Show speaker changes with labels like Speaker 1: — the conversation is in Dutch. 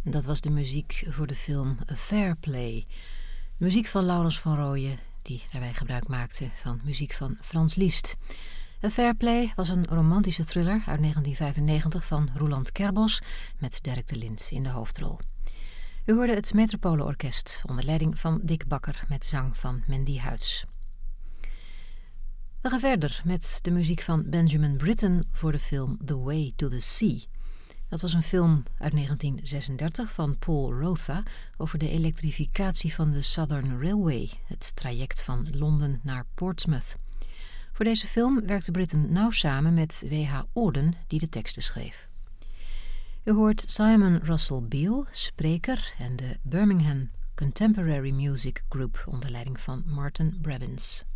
Speaker 1: Dat was de muziek voor de film A Fair Play. De muziek van Laurens van Rooyen, die daarbij gebruik maakte van muziek van Frans Liszt. A Fair Play was een romantische thriller uit 1995 van Roeland Kerbos met Derk de Lint in de hoofdrol. U hoorde het Metropoleorkest onder leiding van Dick Bakker met zang van Mandy Huids. We gaan verder met de muziek van Benjamin Britten voor de film The Way to the Sea. Dat was een film uit 1936 van Paul Rotha over de elektrificatie van de Southern Railway, het traject van Londen naar Portsmouth. Voor deze film werkte Britten nauw samen met W.H. Auden, die de teksten schreef. U hoort Simon Russell Beale, spreker, en de Birmingham Contemporary Music Group onder leiding van Martin Brabbins.